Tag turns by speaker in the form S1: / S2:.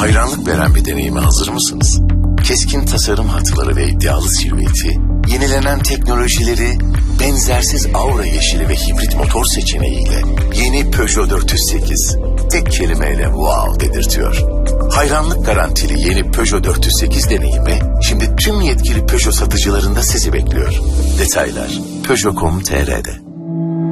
S1: Hayranlık veren bir deneyime hazır mısınız? Keskin tasarım hatları ve iddialı silüeti, yenilenen teknolojileri, benzersiz aura yeşili ve hibrit motor seçeneğiyle yeni Peugeot 408 tek kelimeyle wow dedirtiyor. Hayranlık garantili yeni Peugeot 408 deneyimi şimdi tüm yetkili Peugeot satıcılarında sizi bekliyor. Detaylar Peugeot.com.tr'de.